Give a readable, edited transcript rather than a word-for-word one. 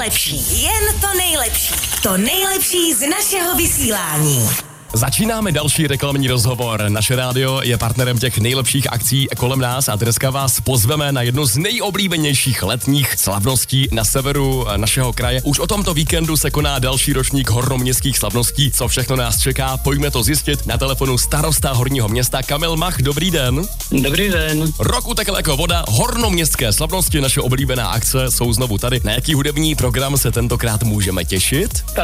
nejlepší, jen to nejlepší. To nejlepší z našeho vysílání. Začínáme další reklamní rozhovor. Naše rádio je partnerem těch nejlepších akcí kolem nás a dneska vás pozveme na jednu z nejoblíbenějších letních slavností na severu našeho kraje. Už o tomto víkendu se koná další ročník hornoměstských slavností. Co všechno nás čeká, pojďme to zjistit. Na telefonu starosta Horního Města Kamil Mach. Dobrý den. Dobrý den. Rok utekl jako voda, hornoměstské slavnosti, naše oblíbená akce jsou znovu tady. Na jaký hudební program se tentokrát můžeme těšit?